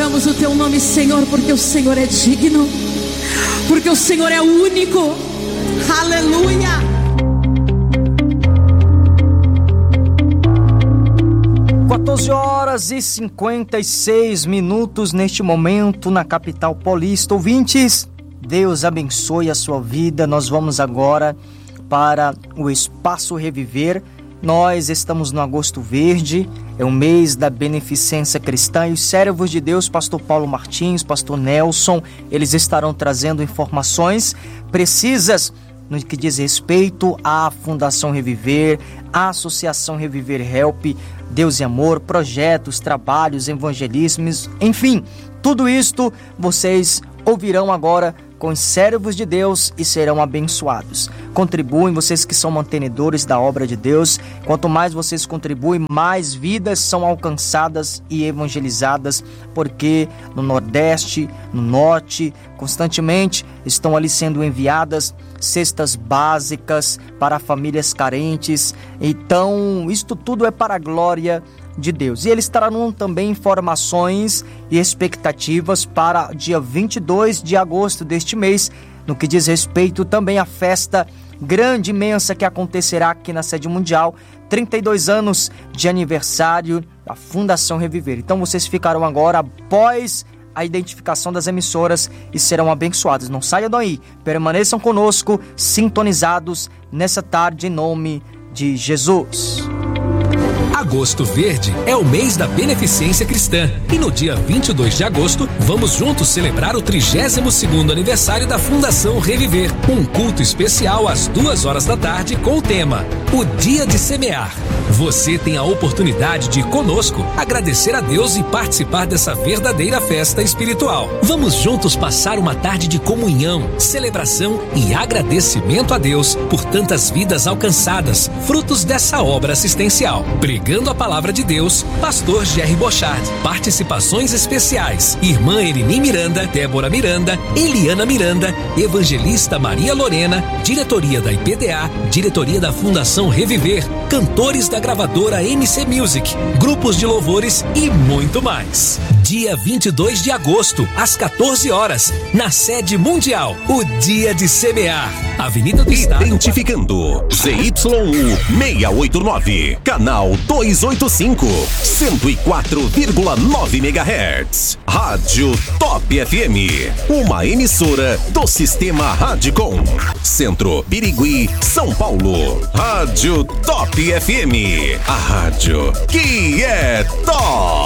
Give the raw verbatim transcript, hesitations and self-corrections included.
adoramos o teu nome, Senhor, porque o Senhor é digno, porque o Senhor é único. Aleluia. quatorze horas e cinquenta e seis minutos neste momento na capital paulista. Ouvintes, Deus abençoe a sua vida. Nós vamos agora para o Espaço Reviver. Nós estamos no Agosto Verde, é o mês da beneficência cristã, e os servos de Deus, pastor Paulo Martins, pastor Nelson, eles estarão trazendo informações precisas no que diz respeito à Fundação Reviver, à Associação Reviver Help, Deus e Amor, projetos, trabalhos, evangelismos, enfim, tudo isto vocês ouvirão agora com os servos de Deus e serão abençoados. Contribuem, vocês que são mantenedores da obra de Deus. Quanto mais vocês contribuem, mais vidas são alcançadas e evangelizadas, porque no Nordeste, no Norte, constantemente estão ali sendo enviadas cestas básicas para famílias carentes. Então, isto tudo é para a glória de Deus. E eles trarão também informações e expectativas para dia vinte e dois de agosto deste mês, no que diz respeito também à festa grande, imensa, que acontecerá aqui na sede mundial, trinta e dois anos de aniversário da Fundação Reviver. Então vocês ficarão agora após a identificação das emissoras e serão abençoados. Não saiam daí, permaneçam conosco, sintonizados nessa tarde, em nome de Jesus. Agosto Verde é o mês da beneficência cristã e no dia vinte e dois de agosto vamos juntos celebrar o trigésimo segundo aniversário da Fundação Reviver. Um culto especial às duas horas da tarde com o tema O Dia de Semear. Você tem a oportunidade de conosco agradecer a Deus e participar dessa verdadeira festa espiritual. Vamos juntos passar uma tarde de comunhão, celebração e agradecimento a Deus por tantas vidas alcançadas, frutos dessa obra assistencial. Pregando a palavra de Deus, pastor Jerry Bochard. Participações especiais: irmã Elini Miranda, Débora Miranda, Eliana Miranda, evangelista Maria Lorena, diretoria da I P D A, diretoria da Fundação Reviver, cantores da gravadora M C Music, grupos de louvores e muito mais. Dia vinte e dois de agosto, às quatorze horas, na sede mundial, o Dia de Semear. Avenida do Estado. Identificando Z Y U seiscentos e oitenta e nove, canal duzentos e oitenta e cinco, cento e quatro vírgula nove megahertz. Rádio Top F M, uma emissora do Sistema Radicom. Centro, Birigui, São Paulo. Rádio Top F M, a rádio que é top.